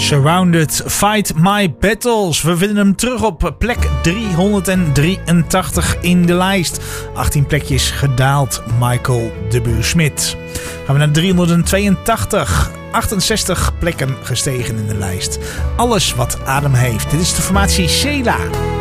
Surrounded, Fight My Battles. We vinden hem terug op plek 383 in de lijst. 18 plekjes gedaald, Michael de Buursmit. Gaan we naar 382. 68 plekken gestegen in de lijst. Alles wat adem heeft. Dit is de formatie Sela.